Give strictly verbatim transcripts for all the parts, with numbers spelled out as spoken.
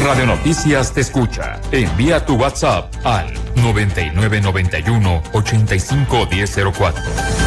Radio Noticias te escucha. Envía tu WhatsApp al noventa y nueve noventa y uno ochenta y cinco diez cero cuatro.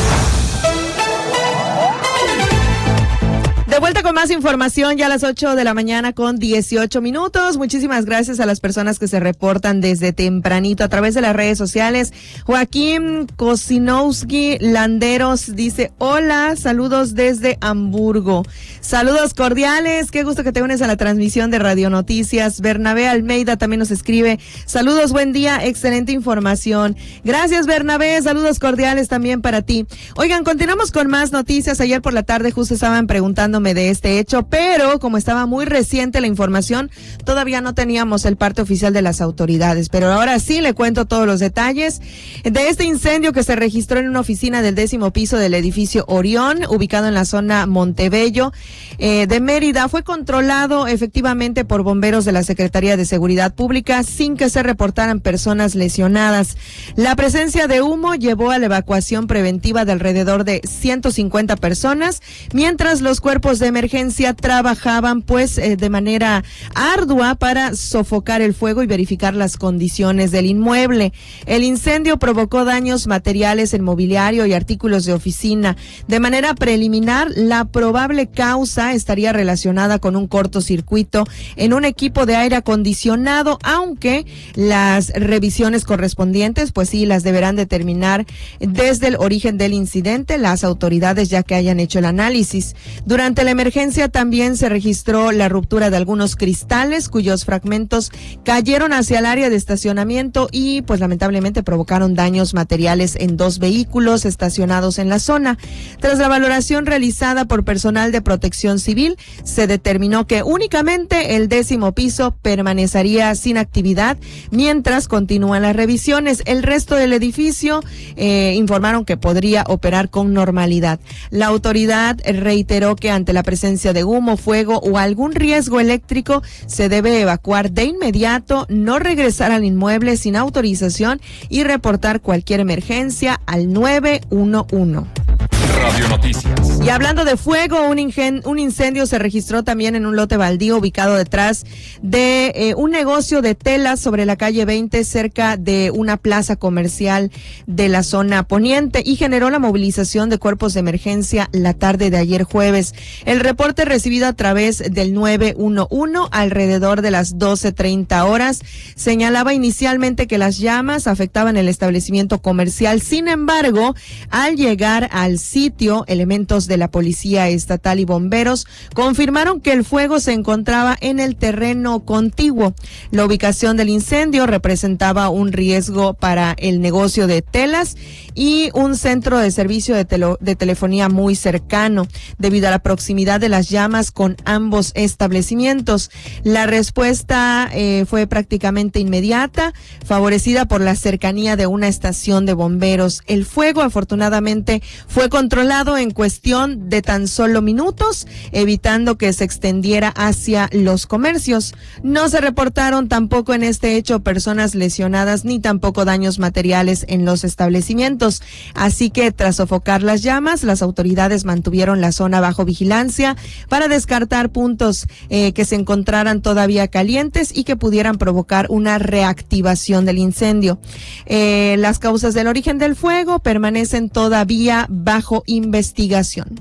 De vuelta con más información ya a las ocho de la mañana con dieciocho minutos. Muchísimas gracias a las personas que se reportan desde tempranito a través de las redes sociales. Joaquín Kosinowski Landeros dice: hola, saludos desde Hamburgo. Saludos cordiales, qué gusto que te unes a la transmisión de Radio Noticias. Bernabé Almeida también nos escribe: saludos, buen día, excelente información. Gracias, Bernabé, saludos cordiales también para ti. Oigan, continuamos con más noticias. Ayer por la tarde justo estaban preguntándome de este hecho, pero como estaba muy reciente la información, todavía no teníamos el parte oficial de las autoridades, pero ahora sí le cuento todos los detalles de este incendio que se registró en una oficina del décimo piso del edificio Orión, ubicado en la zona Montebello eh, de Mérida. Fue controlado efectivamente por bomberos de la Secretaría de Seguridad Pública sin que se reportaran personas lesionadas. La presencia de humo llevó a la evacuación preventiva de alrededor de ciento cincuenta personas, mientras los cuerpos de emergencia trabajaban pues eh, de manera ardua para sofocar el fuego y verificar las condiciones del inmueble. El incendio provocó daños materiales en mobiliario y artículos de oficina. De manera preliminar, la probable causa estaría relacionada con un cortocircuito en un equipo de aire acondicionado, aunque las revisiones correspondientes pues sí las deberán determinar desde el origen del incidente las autoridades, ya que hayan hecho el análisis. Durante la emergencia también se registró la ruptura de algunos cristales cuyos fragmentos cayeron hacia el área de estacionamiento y pues lamentablemente provocaron daños materiales en dos vehículos estacionados en la zona. Tras la valoración realizada por personal de Protección Civil, se determinó que únicamente el décimo piso permanecería sin actividad mientras continúan las revisiones. El resto del edificio eh, informaron que podría operar con normalidad. La autoridad reiteró que ante la presencia de humo, fuego o algún riesgo eléctrico se debe evacuar de inmediato, no regresar al inmueble sin autorización y reportar cualquier emergencia al nueve uno uno. Radio Noticias. Y hablando de fuego, un, ingen, un incendio se registró también en un lote baldío ubicado detrás de eh, un negocio de telas sobre la calle veinte, cerca de una plaza comercial de la zona poniente, y generó la movilización de cuerpos de emergencia la tarde de ayer jueves. El reporte recibido a través del nueve uno uno alrededor de las doce treinta horas señalaba inicialmente que las llamas afectaban el establecimiento comercial. Sin embargo, al llegar al sitio, elementos de la Policía Estatal y bomberos confirmaron que el fuego se encontraba en el terreno contiguo. La ubicación del incendio representaba un riesgo para el negocio de telas y un centro de servicio de, telo, de telefonía muy cercano, debido a la proximidad de las llamas con ambos establecimientos. La respuesta eh, fue prácticamente inmediata, favorecida por la cercanía de una estación de bomberos. El fuego, afortunadamente, fue controlado en cuestión de tan solo minutos, evitando que se extendiera hacia los comercios. No se reportaron tampoco en este hecho personas lesionadas ni tampoco daños materiales en los establecimientos. Así que tras sofocar las llamas, las autoridades mantuvieron la zona bajo vigilancia para descartar puntos eh, que se encontraran todavía calientes y que pudieran provocar una reactivación del incendio. Eh, las causas del origen del fuego permanecen todavía bajo investigación.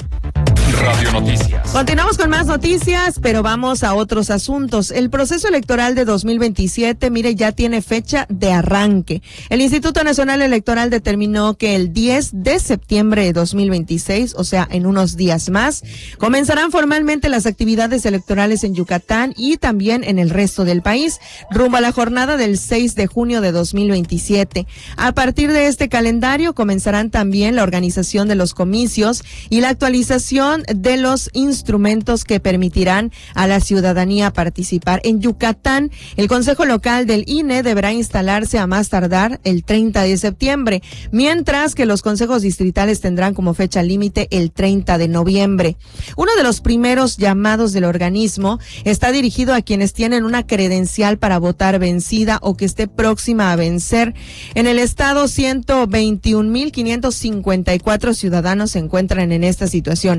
Radio Noticias. Continuamos con más noticias, pero vamos a otros asuntos. El proceso electoral de dos mil veintisiete, mire, ya tiene fecha de arranque. El Instituto Nacional Electoral determinó que el diez de septiembre de dos mil veintiséis, o sea, en unos días más, comenzarán formalmente las actividades electorales en Yucatán y también en el resto del país, rumbo a la jornada del seis de junio de dos mil veintisiete. A partir de este calendario comenzarán también la organización de los comicios y la actualización de los instrumentos que permitirán a la ciudadanía participar. En Yucatán, el Consejo Local del I N E deberá instalarse a más tardar el treinta de septiembre, mientras que los consejos distritales tendrán como fecha límite el treinta de noviembre. Uno de los primeros llamados del organismo está dirigido a quienes tienen una credencial para votar vencida o que esté próxima a vencer. En el estado, ciento veintiún mil quinientos cincuenta y cuatro ciudadanos se encuentran en esta situación.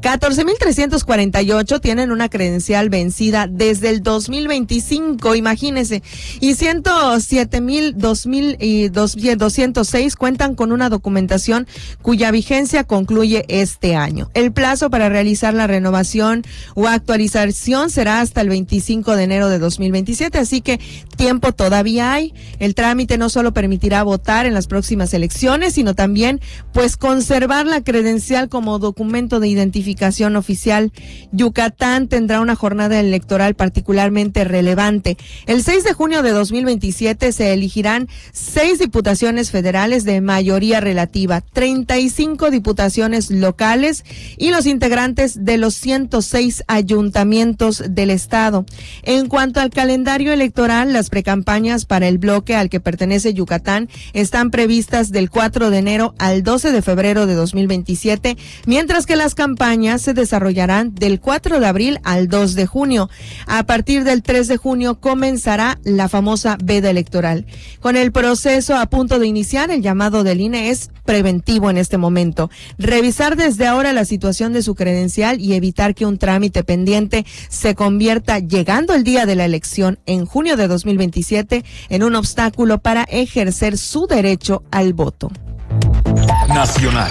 catorce mil trescientos cuarenta y ocho tienen una credencial vencida desde el dos mil veinticinco, imagínense, y ciento siete mil dos mil doscientos seis cuentan con una documentación cuya vigencia concluye este año. El plazo para realizar la renovación o actualización será hasta el veinticinco de enero de dos mil veintisiete, así que tiempo todavía hay. El trámite no solo permitirá votar en las próximas elecciones, sino también pues conservar la credencial como documento de identificación oficial. Yucatán tendrá una jornada electoral particularmente relevante. El seis de junio de dos mil veintisiete se elegirán seis diputaciones federales de mayoría relativa, treinta y cinco diputaciones locales y los integrantes de los ciento seis ayuntamientos del estado. En cuanto al calendario electoral, las precampañas para el bloque al que pertenece Yucatán están previstas del cuatro de enero al doce de febrero de dos mil veintisiete, mientras que las campañas se desarrollarán del cuatro de abril al dos de junio. A partir del tres de junio comenzará la famosa veda electoral. Con el proceso a punto de iniciar, el llamado del I N E es preventivo en este momento. Revisar desde ahora la situación de su credencial y evitar que un trámite pendiente se convierta, llegando el día de la elección en junio de dos mil veintisiete, en un obstáculo para ejercer su derecho al voto. Nacional.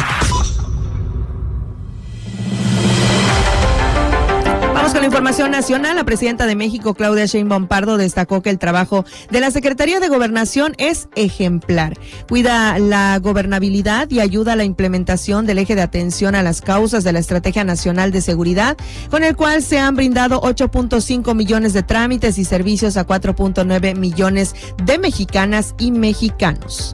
Vamos con la información nacional. La presidenta de México, Claudia Sheinbaum Pardo, destacó que el trabajo de la Secretaría de Gobernación es ejemplar. Cuida la gobernabilidad y ayuda a la implementación del eje de atención a las causas de la Estrategia Nacional de Seguridad, con el cual se han brindado ocho punto cinco millones de trámites y servicios a cuatro punto nueve millones de mexicanas y mexicanos.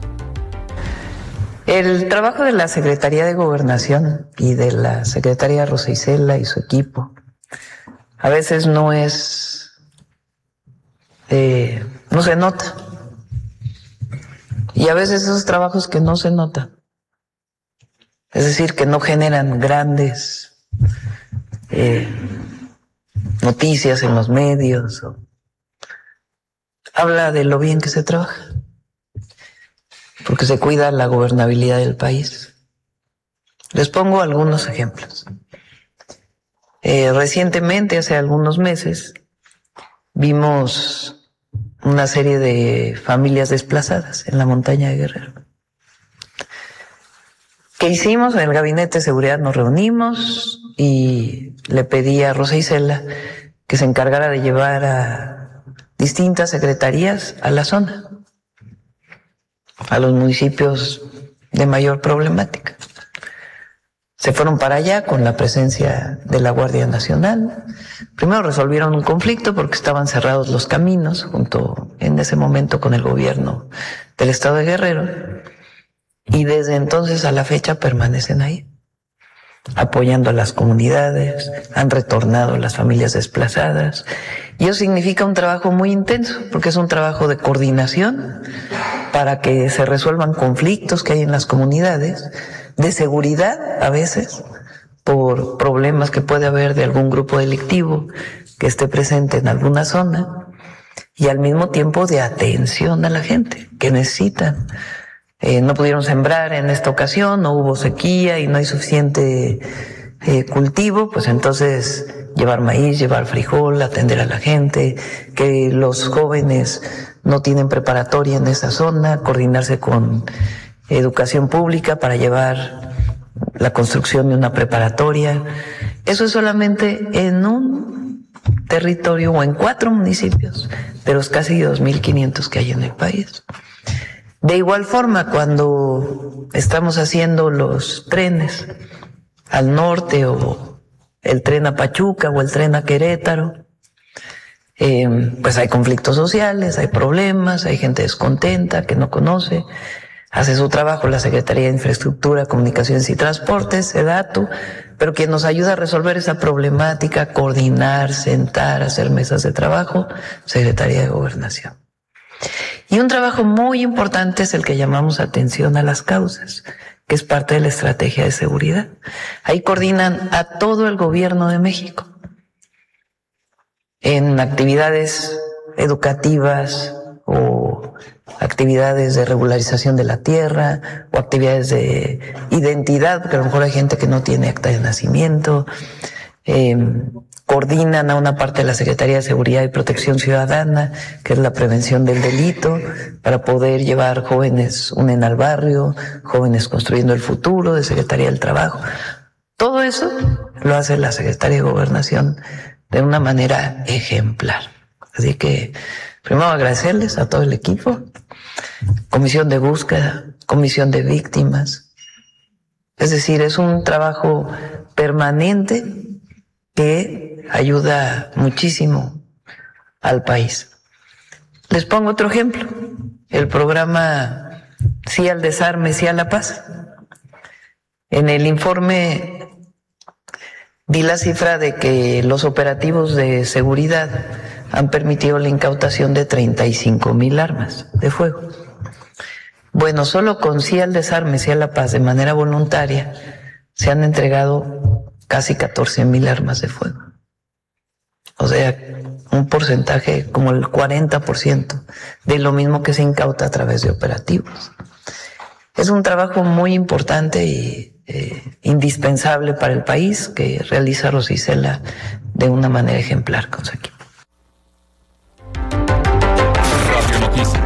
El trabajo de la Secretaría de Gobernación y de la secretaria Rosa Isela y su equipo a veces no es, eh, no se nota. Y a veces esos trabajos que no se notan, es decir, que no generan grandes eh, noticias en los medios, o, habla de lo bien que se trabaja, porque se cuida la gobernabilidad del país. Les pongo algunos ejemplos. Eh, recientemente, hace algunos meses, vimos una serie de familias desplazadas en la montaña de Guerrero. ¿Qué hicimos? En el Gabinete de Seguridad nos reunimos y le pedí a Rosa Isela que se encargara de llevar a distintas secretarías a la zona, a los municipios de mayor problemática. Se fueron para allá con la presencia de la Guardia Nacional. Primero resolvieron un conflicto porque estaban cerrados los caminos, junto en ese momento con el gobierno del estado de Guerrero, y desde entonces a la fecha permanecen ahí, apoyando a las comunidades, han retornado las familias desplazadas, y eso significa un trabajo muy intenso, porque es un trabajo de coordinación para que se resuelvan conflictos que hay en las comunidades, de seguridad a veces, por problemas que puede haber de algún grupo delictivo que esté presente en alguna zona, y al mismo tiempo de atención a la gente que necesitan. Eh, no pudieron sembrar en esta ocasión, no hubo sequía y no hay suficiente eh, cultivo, pues entonces llevar maíz, llevar frijol, atender a la gente, que los jóvenes no tienen preparatoria en esa zona, coordinarse con educación pública para llevar la construcción de una preparatoria. Eso es solamente en un territorio o en cuatro municipios de los casi dos mil quinientos que hay en el país. De igual forma, cuando estamos haciendo los trenes al norte, o el tren a Pachuca o el tren a Querétaro, eh, pues hay conflictos sociales, hay problemas, hay gente descontenta que no conoce. Hace su trabajo la Secretaría de Infraestructura, Comunicaciones y Transportes, SEDATU, pero quien nos ayuda a resolver esa problemática, coordinar, sentar, hacer mesas de trabajo, Secretaría de Gobernación. Y un trabajo muy importante es el que llamamos atención a las causas, que es parte de la estrategia de seguridad. Ahí coordinan a todo el gobierno de México en actividades educativas o actividades de regularización de la tierra o actividades de identidad, porque a lo mejor hay gente que no tiene acta de nacimiento. Eh, coordinan a una parte de la Secretaría de Seguridad y Protección Ciudadana, que es la prevención del delito, para poder llevar jóvenes unen al barrio, jóvenes construyendo el futuro, de Secretaría del Trabajo. Todo eso lo hace la Secretaría de Gobernación de una manera ejemplar. Así que primero agradecerles a todo el equipo, comisión de búsqueda, comisión de víctimas. Es decir, es un trabajo permanente que ayuda muchísimo al país. Les pongo otro ejemplo, el programa Sí al Desarme, Sí a la Paz. En el informe di la cifra de que los operativos de seguridad han permitido la incautación de treinta y cinco mil armas de fuego. Bueno, solo con Sí al Desarme, Sí a la Paz, de manera voluntaria, se han entregado casi catorce mil armas de fuego. O sea, un porcentaje como el cuarenta por ciento de lo mismo que se incauta a través de operativos. Es un trabajo muy importante y eh, indispensable para el país que realiza Rosa Isela de una manera ejemplar con su equipo. Radio Noticias.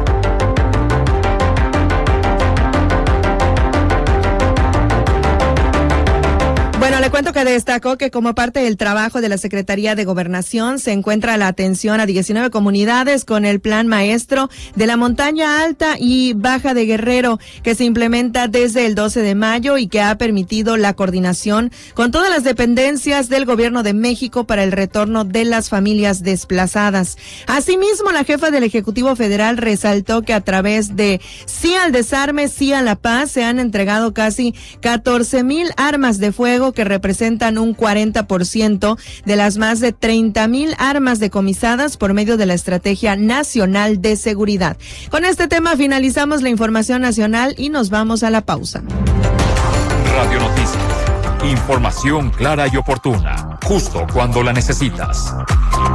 Bueno, le cuento que destacó que como parte del trabajo de la Secretaría de Gobernación se encuentra la atención a diecinueve comunidades con el Plan Maestro de la Montaña Alta y Baja de Guerrero, que se implementa desde el doce de mayo y que ha permitido la coordinación con todas las dependencias del Gobierno de México para el retorno de las familias desplazadas. Asimismo, la jefa del Ejecutivo Federal resaltó que a través de Sí al Desarme, Sí a la Paz se han entregado casi catorce mil armas de fuego que representan un cuarenta por ciento de las más de treinta mil armas decomisadas por medio de la Estrategia Nacional de Seguridad. Con este tema finalizamos la información nacional y nos vamos a la pausa. Radio Noticias. Información clara y oportuna, justo cuando la necesitas.